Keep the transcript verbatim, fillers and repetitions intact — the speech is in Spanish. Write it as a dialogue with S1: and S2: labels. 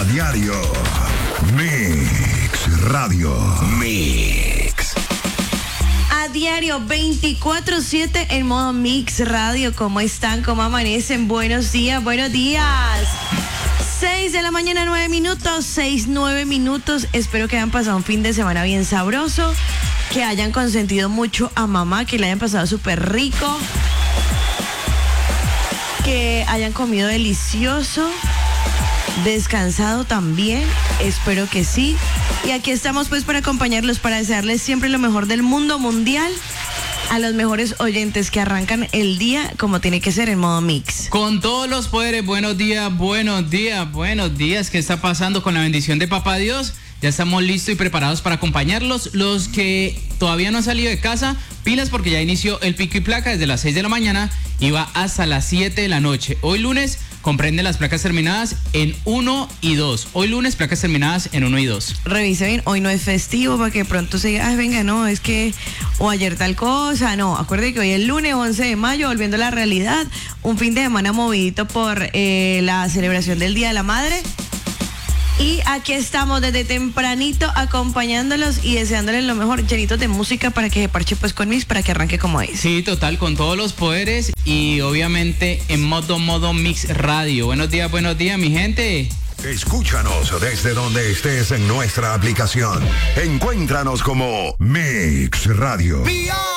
S1: diario. Mix Radio. Mix.
S2: A diario veinticuatro siete en modo Mix Radio. ¿Cómo están? ¿Cómo amanecen? Buenos días, buenos días. seis de la mañana, nueve minutos, seis, nueve minutos. Espero que hayan pasado un fin de semana bien sabroso, que hayan consentido mucho a mamá, que le hayan pasado súper rico, que hayan comido delicioso, descansado también, espero que sí. Y aquí estamos pues para acompañarlos, para desearles siempre lo mejor del mundo mundial a los mejores oyentes que arrancan el día como tiene que ser en modo Mix.
S3: Con todos los poderes, buenos días, buenos días, buenos días. ¿Qué está pasando con la bendición de Papá Dios? Ya estamos listos y preparados para acompañarlos. Los que todavía no han salido de casa, pilas porque ya inició el pico y placa desde las seis de la mañana y va hasta las siete de la noche. Hoy lunes comprende las placas terminadas en uno y dos. Hoy lunes placas terminadas en uno y dos.
S2: Revise bien, hoy no es festivo para que pronto se diga, ah, venga, no, es que, o ayer tal cosa, no. Acuerde que hoy es lunes once de mayo, volviendo a la realidad, un fin de semana movidito por eh, la celebración del Día de la Madre. Y aquí estamos desde tempranito acompañándolos y deseándoles lo mejor, llenitos de música para que se parche pues con Mix, para que arranque como es.
S3: Sí, total, con todos los poderes y obviamente en modo, modo Mix Radio. Buenos días, buenos días, mi gente.
S1: Escúchanos desde donde estés en nuestra aplicación. Encuéntranos como Mix Radio.